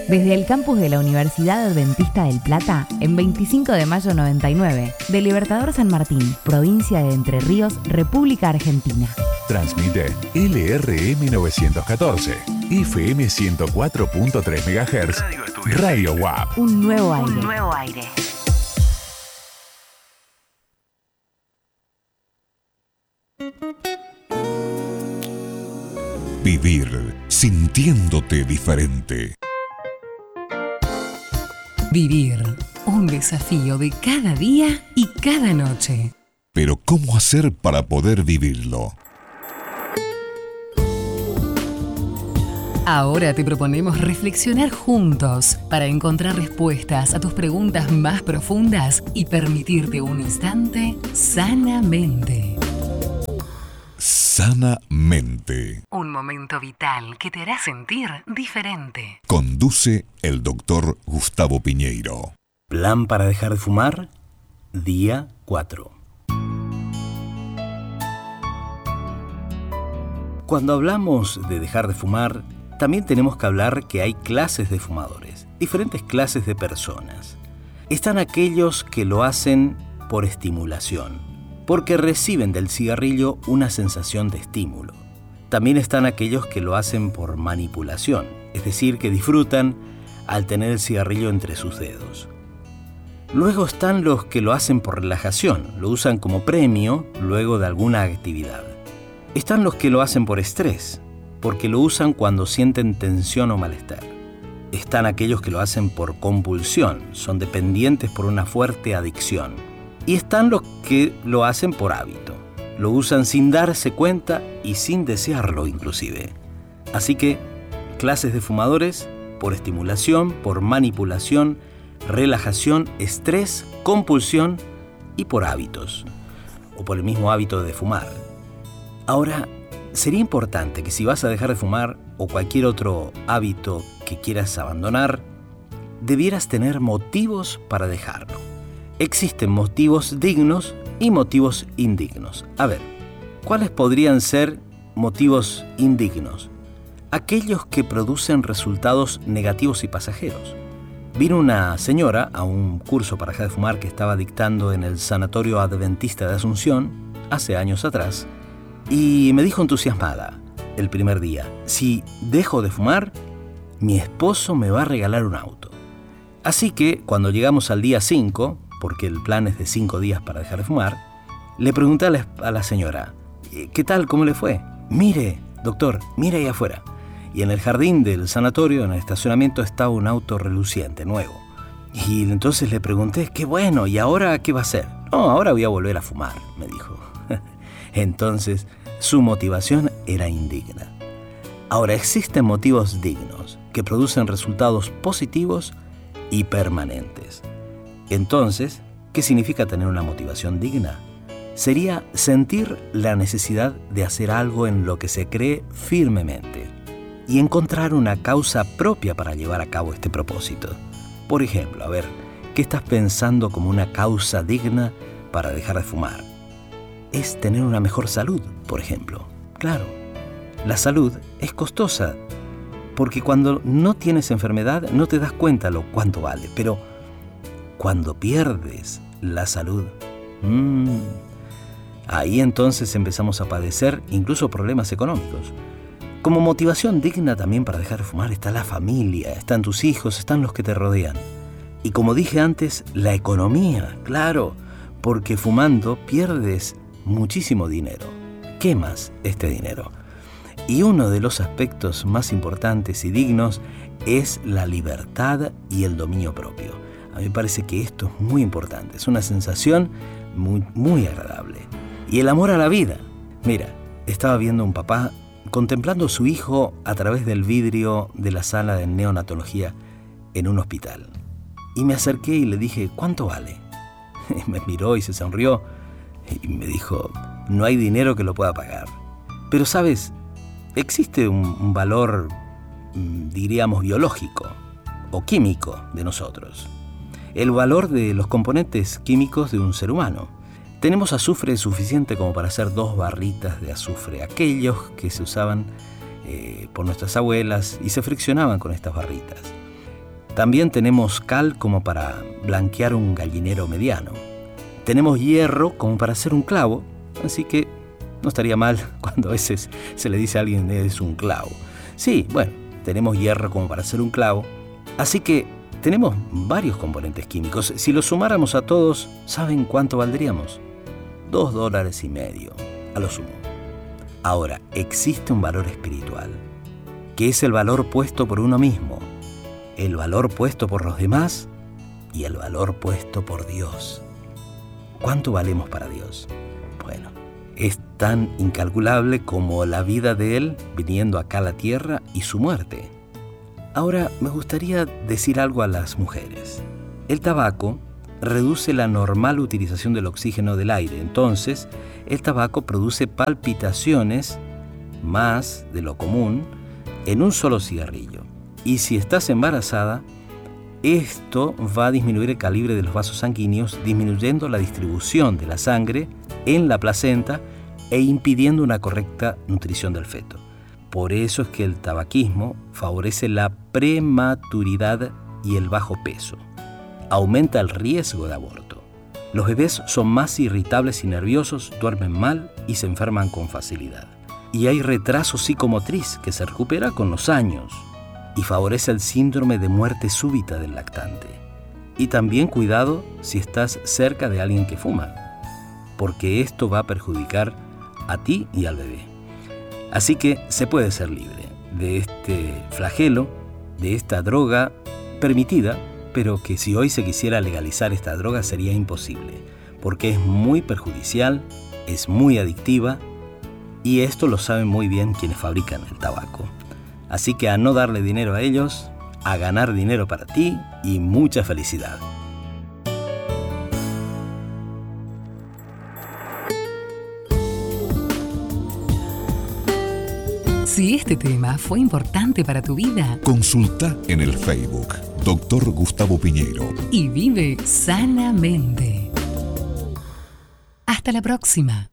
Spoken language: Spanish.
Desde el campus de la Universidad Adventista del Plata, en 25 de mayo 99, de Libertador San Martín, provincia de Entre Ríos, República Argentina. Transmite LRM 914, FM 104.3 MHz, Radio WAP. Un nuevo aire. Un nuevo aire. Vivir sintiéndote diferente. Vivir, un desafío de cada día y cada noche. Pero ¿cómo hacer para poder vivirlo? Ahora te proponemos reflexionar juntos para encontrar respuestas a tus preguntas más profundas y permitirte un instante sanamente. Sanamente. Un momento vital que te hará sentir diferente. Conduce el doctor Gustavo Piñeiro. Plan para dejar de fumar, día 4. Cuando hablamos de dejar de fumar, también tenemos que hablar que hay clases de fumadores, diferentes clases de personas. Están aquellos que lo hacen por estimulación, porque reciben del cigarrillo una sensación de estímulo. También están aquellos que lo hacen por manipulación, es decir, que disfrutan al tener el cigarrillo entre sus dedos. Luego están los que lo hacen por relajación, lo usan como premio luego de alguna actividad. Están los que lo hacen por estrés, porque lo usan cuando sienten tensión o malestar. Están aquellos que lo hacen por compulsión, son dependientes por una fuerte adicción. Y están los que lo hacen por hábito, lo usan sin darse cuenta y sin desearlo inclusive. Así que, clases de fumadores por estimulación, por manipulación, relajación, estrés, compulsión y por hábitos, o por el mismo hábito de fumar. Ahora, sería importante que si vas a dejar de fumar o cualquier otro hábito que quieras abandonar, debieras tener motivos para dejarlo. Existen motivos dignos y motivos indignos. A ver, ¿cuáles podrían ser motivos indignos? Aquellos que producen resultados negativos y pasajeros. Vino una señora a un curso para dejar de fumar que estaba dictando en el Sanatorio Adventista de Asunción, hace años atrás, y me dijo entusiasmada, el primer día, si dejo de fumar, mi esposo me va a regalar un auto. Así que, cuando llegamos al día 5, porque el plan es de 5 días para dejar de fumar, le pregunté a la señora, ¿qué tal? ¿Cómo le fue? Mire, doctor, mire ahí afuera. Y en el jardín del sanatorio, en el estacionamiento, estaba un auto reluciente, nuevo. Y entonces le pregunté, qué bueno, ¿y ahora qué va a hacer? No, ahora voy a volver a fumar, me dijo. Entonces, su motivación era indigna. Ahora, existen motivos dignos que producen resultados positivos y permanentes. Entonces, ¿qué significa tener una motivación digna? Sería sentir la necesidad de hacer algo en lo que se cree firmemente y encontrar una causa propia para llevar a cabo este propósito. Por ejemplo, a ver, ¿qué estás pensando como una causa digna para dejar de fumar? Es tener una mejor salud, por ejemplo. Claro, la salud es costosa, porque cuando no tienes enfermedad no te das cuenta lo cuánto vale, pero cuando pierdes la salud, ahí entonces empezamos a padecer incluso problemas económicos. Como motivación digna también para dejar de fumar está la familia, están tus hijos, están los que te rodean. Y como dije antes, la economía, claro, porque fumando pierdes muchísimo dinero, quemas este dinero. Y uno de los aspectos más importantes y dignos es la libertad y el dominio propio. A mí me parece que esto es muy importante, es una sensación muy, muy agradable. Y el amor a la vida. Mira, estaba viendo un papá contemplando a su hijo a través del vidrio de la sala de neonatología en un hospital. Y me acerqué y le dije, ¿cuánto vale? Y me miró y se sonrió y me dijo, no hay dinero que lo pueda pagar. Pero, ¿sabes? Existe un valor, diríamos, biológico o químico de nosotros. El valor de los componentes químicos de un ser humano. Tenemos azufre suficiente como para hacer 2 barritas de azufre, aquellos que se usaban por nuestras abuelas y se friccionaban con estas barritas. También tenemos cal como para blanquear un gallinero mediano. Tenemos hierro como para hacer un clavo, así que no estaría mal cuando a veces se le dice a alguien es un clavo. Sí, bueno, tenemos hierro como para hacer un clavo, así que tenemos varios componentes químicos. Si los sumáramos a todos, ¿saben cuánto valdríamos? $2.50, a lo sumo. Ahora, existe un valor espiritual, que es el valor puesto por uno mismo, el valor puesto por los demás y el valor puesto por Dios. ¿Cuánto valemos para Dios? Bueno, es tan incalculable como la vida de Él viniendo acá a la tierra y su muerte. Ahora, me gustaría decir algo a las mujeres. El tabaco reduce la normal utilización del oxígeno del aire. Entonces, el tabaco produce palpitaciones más de lo común en un solo cigarrillo. Y si estás embarazada, esto va a disminuir el calibre de los vasos sanguíneos, disminuyendo la distribución de la sangre en la placenta e impidiendo una correcta nutrición del feto. Por eso es que el tabaquismo favorece la prematuridad y el bajo peso. Aumenta el riesgo de aborto. Los bebés son más irritables y nerviosos, duermen mal y se enferman con facilidad. Y hay retraso psicomotriz que se recupera con los años y favorece el síndrome de muerte súbita del lactante. Y también cuidado si estás cerca de alguien que fuma, porque esto va a perjudicar a ti y al bebé. Así que se puede ser libre de este flagelo, de esta droga permitida, pero que si hoy se quisiera legalizar esta droga sería imposible, porque es muy perjudicial, es muy adictiva, y esto lo saben muy bien quienes fabrican el tabaco. Así que a no darle dinero a ellos, a ganar dinero para ti y mucha felicidad. Si este tema fue importante para tu vida, Consulta en el Facebook Dr. Gustavo Piñeiro y vive sanamente. Hasta la próxima.